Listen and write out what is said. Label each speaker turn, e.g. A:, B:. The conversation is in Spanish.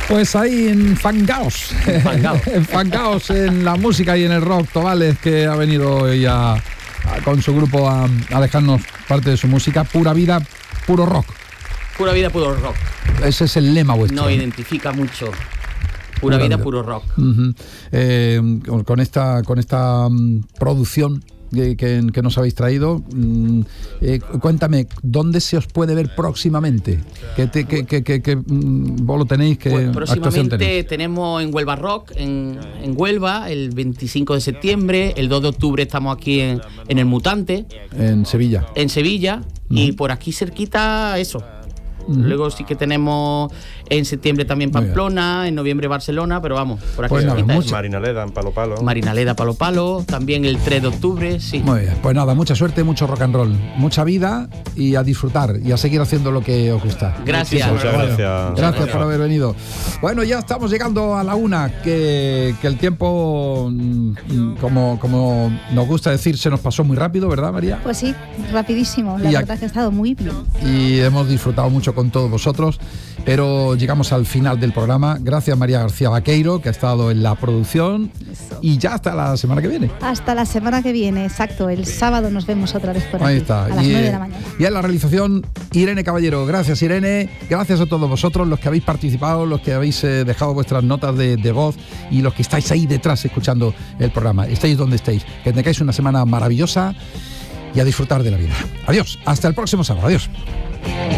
A: Pues ahí enfangaos en la música y en el rock. Tobales, que ha venido hoy con su grupo a dejarnos parte de su música. Pura vida, puro rock.
B: Pura vida, puro rock.
A: Ese es el lema vuestro.
B: No identifica mucho. Pura vida, puro rock.
A: Con esta producción que nos habéis traído, cuéntame, ¿dónde se os puede ver próximamente? ¿Vos lo tenéis? ¿Qué
B: pues
A: actuación
B: próximamente
A: tenéis?
B: tenemos en Huelva Rock, en Huelva, el 25 de septiembre, el 2 de octubre estamos aquí en el Mutante.
A: En Sevilla.
B: Y por aquí cerquita, eso. Luego sí que tenemos en septiembre también Pamplona, en noviembre Barcelona, pero vamos, por aquí cerquita.
C: Marinaleda en Palo Palo.
B: Marinaleda, Palo Palo, también el 3 de octubre, sí.
A: Muy bien, pues nada, mucha suerte, mucho rock and roll, mucha vida y a disfrutar y a seguir haciendo lo que os gusta.
B: Gracias.
C: Muchas gracias.
A: Gracias por haber venido. Bueno, ya estamos llegando a la 1, que el tiempo, como nos gusta decir, se nos pasó muy rápido, ¿verdad, María?
D: Pues sí, rapidísimo, la verdad que ha estado muy bien.
A: Y hemos disfrutado mucho con todos vosotros, pero llegamos al final del programa. Gracias, María García Vaqueiro, que ha estado en la producción. Eso. Y ya hasta la semana que viene.
D: Hasta la semana que viene, exacto. El sábado nos vemos otra vez por aquí.
A: Ahí está.
D: A las 9 de la mañana.
A: Y en la realización, Irene Caballero. Gracias, Irene. Gracias a todos vosotros, los que habéis participado, los que habéis dejado vuestras notas de voz y los que estáis ahí detrás escuchando el programa. Estéis donde estéis. Que tengáis una semana maravillosa y a disfrutar de la vida. Adiós. Hasta el próximo sábado. Adiós.